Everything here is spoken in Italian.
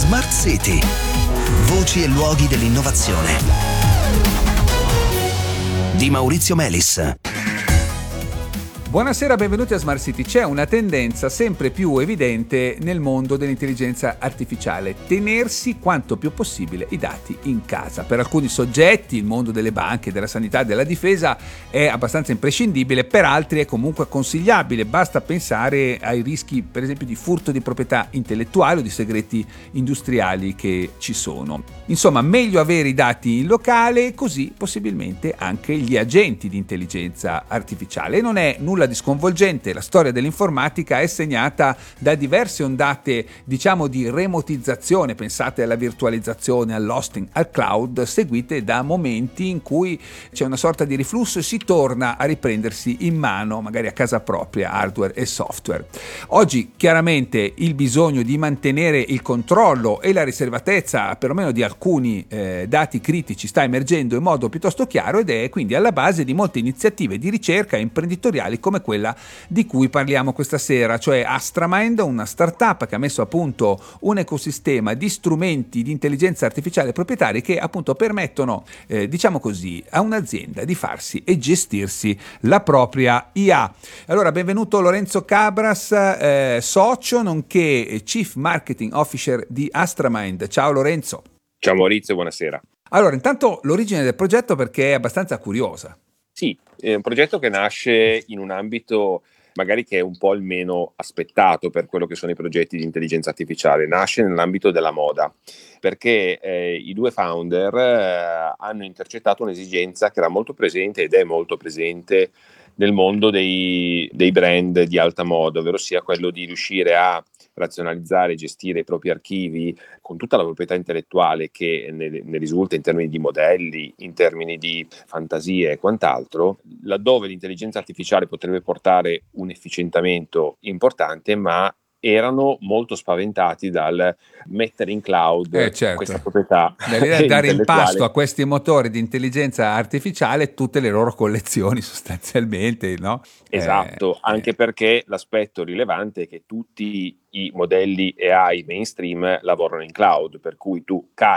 Smart City. Voci e luoghi dell'innovazione. Di Maurizio Melis. Buonasera, benvenuti a Smart City. C'è una tendenza sempre più evidente nel mondo dell'intelligenza artificiale: tenersi quanto più possibile i dati in casa. Per alcuni soggetti il mondo delle banche, della sanità, della difesa è abbastanza imprescindibile, per altri è comunque consigliabile. Basta pensare ai rischi, per esempio, di furto di proprietà intellettuale o di segreti industriali che ci sono. Insomma, meglio avere i dati in locale, così possibilmente anche gli agenti di intelligenza artificiale. E non è nulla di sconvolgente, la storia dell'informatica è segnata da diverse ondate, diciamo, di remotizzazione. Pensate alla virtualizzazione, all'hosting, al cloud, seguite da momenti in cui c'è una sorta di riflusso e si torna a riprendersi in mano, magari a casa propria, hardware e software. Oggi chiaramente il bisogno di mantenere il controllo e la riservatezza perlomeno di alcuni dati critici sta emergendo in modo piuttosto chiaro, ed è quindi alla base di molte iniziative di ricerca imprenditoriali come quella di cui parliamo questa sera, cioè Astramind, una startup che ha messo a punto un ecosistema di strumenti di intelligenza artificiale proprietari che appunto permettono, diciamo così, a un'azienda di farsi e gestirsi la propria IA. Allora, benvenuto Lorenzo Cabras, socio nonché Chief Marketing Officer di Astramind. Ciao Lorenzo. Ciao Maurizio, buonasera. Allora, intanto l'origine del progetto, perché è abbastanza curiosa. Sì, è un progetto che nasce in un ambito magari che è un po' il meno aspettato per quello che sono i progetti di intelligenza artificiale. Nasce nell'ambito della moda, perché i due founder hanno intercettato un'esigenza che era molto presente ed è molto presente nel mondo dei brand di alta moda, ovvero sia quello di riuscire a razionalizzare e gestire i propri archivi con tutta la proprietà intellettuale che ne risulta in termini di modelli, in termini di fantasie e quant'altro, laddove l'intelligenza artificiale potrebbe portare un efficientamento importante, ma erano molto spaventati dal mettere in cloud Certo. questa proprietà dare in intellettuale. pasto a questi motori di intelligenza artificiale tutte le loro collezioni sostanzialmente, no? Esatto, anche perché l'aspetto rilevante è che tutti i modelli AI mainstream lavorano in cloud, per cui tu